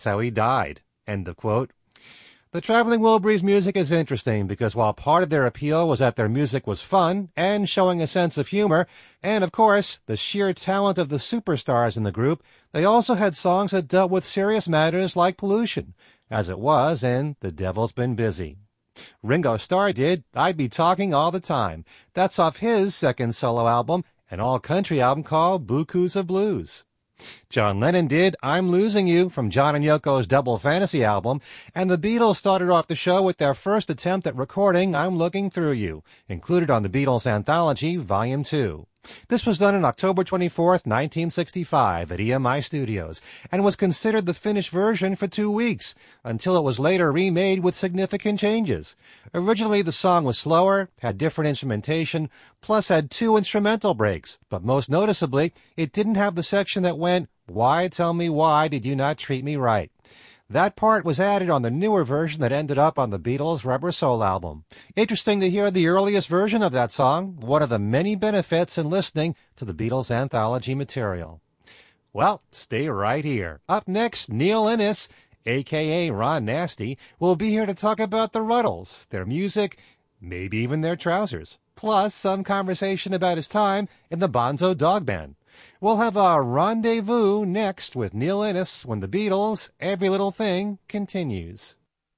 how he died. End of quote. The Traveling Wilburys music is interesting because while part of their appeal was that their music was fun and showing a sense of humor, and of course, the sheer talent of the superstars in the group, they also had songs that dealt with serious matters like pollution, as it was in The Devil's Been Busy. Ringo Starr did I'd Be Talking All the Time. That's off his second solo album, an all-country album called Bukus of Blues. John Lennon did I'm Losing You from John and Yoko's Double Fantasy album, and the Beatles started off the show with their first attempt at recording I'm Looking Through You, included on the Beatles Anthology, Volume 2. This was done on October 24th, 1965 at EMI Studios, and was considered the finished version for 2 weeks, until it was later remade with significant changes. Originally, the song was slower, had different instrumentation, plus had 2 instrumental breaks, but most noticeably, it didn't have the section that went, "Why, tell me why did you not treat me right?" That part was added on the newer version that ended up on the Beatles' Rubber Soul album. Interesting to hear the earliest version of that song, one of the many benefits in listening to the Beatles' anthology material. Well, stay right here. Up next, Neil Innes, a.k.a. Ron Nasty, will be here to talk about the Ruddles, their music, maybe even their trousers, plus some conversation about his time in the Bonzo Dog Band. We'll have a rendezvous next with Neil Innes when the Beatles' Every Little Thing continues.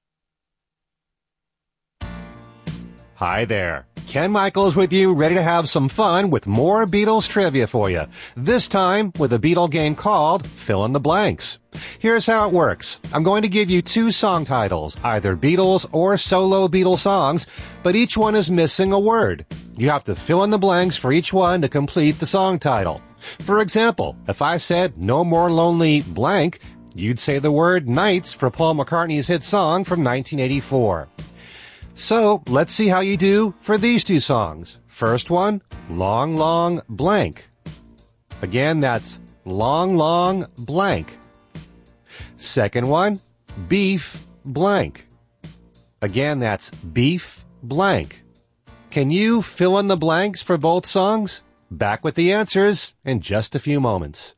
Hi there. Ken Michaels with you, ready to have some fun with more Beatles trivia for you. This time with a Beatle game called Fill in the Blanks. Here's how it works. I'm going to give you 2 song titles, either Beatles or solo Beatles songs, but each one is missing a word. You have to fill in the blanks for each one to complete the song title. For example, if I said No More Lonely Blank, you'd say the word Nights for Paul McCartney's hit song from 1984. So, let's see how you do for these 2 songs. First one, Long, Long Blank. Again, that's Long, Long Blank. Second one, Beef Blank. Again, that's Beef Blank. Can you fill in the blanks for both songs? Back with the answers in just a few moments.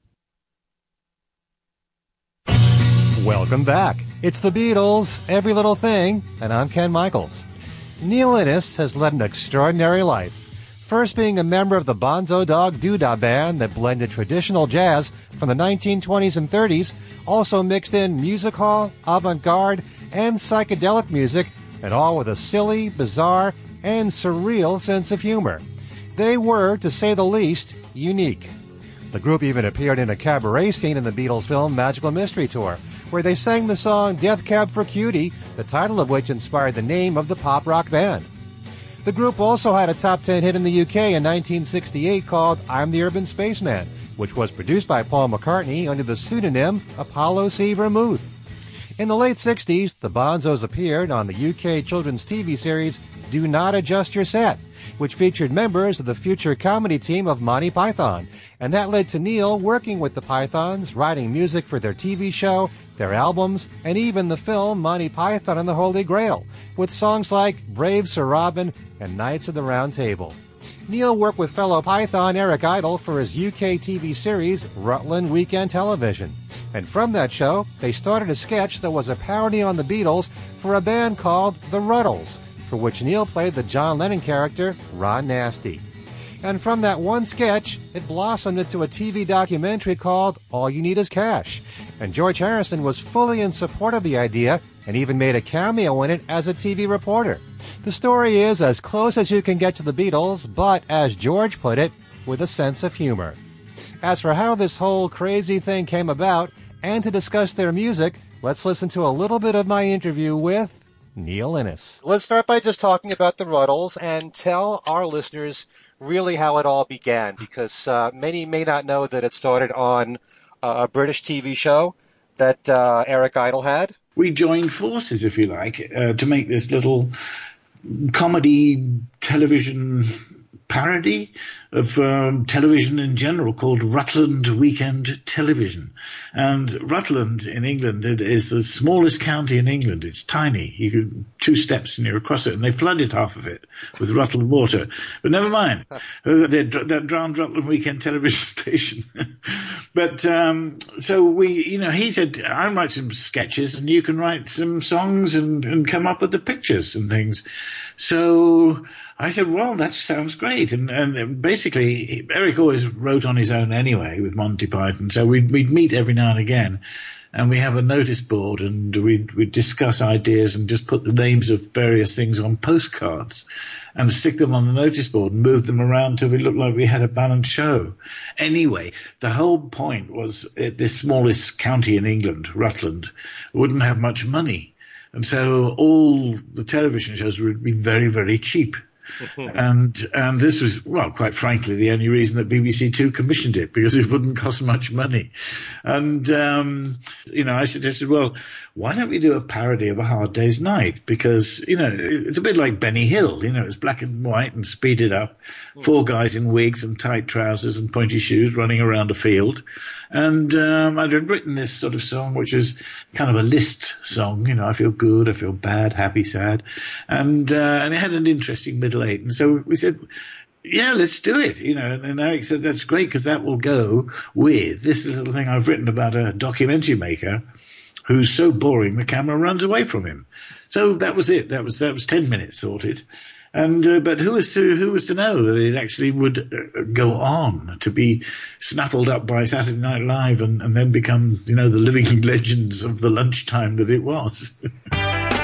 Welcome back. It's the Beatles, Every Little Thing, and I'm Ken Michaels. Neil Innes has led an extraordinary life, first being a member of the Bonzo Dog Doodah Band that blended traditional jazz from the 1920s and 30s, also mixed in music hall, avant-garde, and psychedelic music, and all with a silly, bizarre, and surreal sense of humor. They were, to say the least, unique. The group even appeared in a cabaret scene in the Beatles film Magical Mystery Tour, where they sang the song Death Cab for Cutie, the title of which inspired the name of the pop rock band. The group also had a top 10 hit in the UK in 1968 called I'm the Urban Spaceman, which was produced by Paul McCartney under the pseudonym Apollo C. Vermouth. In the late 60s, the Bonzos appeared on the UK children's TV series Do Not Adjust Your Set, which featured members of the future comedy team of Monty Python, and that led to Neil working with the Pythons, writing music for their TV show, their albums, and even the film Monty Python and the Holy Grail, with songs like Brave Sir Robin and Knights of the Round Table. Neil worked with fellow Python Eric Idle for his UK TV series Rutland Weekend Television. And from that show, they started a sketch that was a parody on the Beatles for a band called The Ruddles, for which Neil played the John Lennon character Ron Nasty. And from that one sketch, it blossomed into a TV documentary called All You Need Is Cash. And George Harrison was fully in support of the idea and even made a cameo in it as a TV reporter. The story is as close as you can get to the Beatles, but, as George put it, with a sense of humor. As for how this whole crazy thing came about, and to discuss their music, let's listen to a little bit of my interview with Neil Innes. Let's start by just talking about the Ruddles and tell our listeners really how it all began, because many may not know that it started on a British TV show that Eric Idle had. We joined forces, if you like, to make this little comedy television parody of television in general called Rutland Weekend Television. And Rutland in England is the smallest county in England. It's tiny. You could 2 steps and you're across it, and they flooded half of it with Rutland water. But never mind. That drowned Rutland Weekend Television station. But so he said, I'll write some sketches and you can write some songs and come up with the pictures and things. So I said, well, that sounds great. And basically, Eric always wrote on his own anyway with Monty Python. So we'd meet every now and again, and we have a notice board, and we'd discuss ideas and just put the names of various things on postcards and stick them on the notice board and move them around till we looked like we had a balanced show. Anyway, the whole point was this smallest county in England, Rutland, wouldn't have much money. And so all the television shows would be very, very cheap. And this was, well, quite frankly, the only reason that BBC Two commissioned it, because it wouldn't cost much money. And, I suggested, well, why don't we do a parody of A Hard Day's Night? Because, it's a bit like Benny Hill, it's black and white and speeded up. 4 guys in wigs and tight trousers and pointy shoes running around a field. And I'd written this sort of song, which is kind of a list song. I feel good, I feel bad, happy, sad. And it had an interesting middle 8. And so we said, yeah, let's do it. And Eric said, that's great, because that will go with this little thing I've written about a documentary maker who's so boring the camera runs away from him. So that was it. That was 10 minutes sorted. And but who was to know that it actually would go on to be snaffled up by Saturday Night Live and then become the living legends of the lunchtime that it was.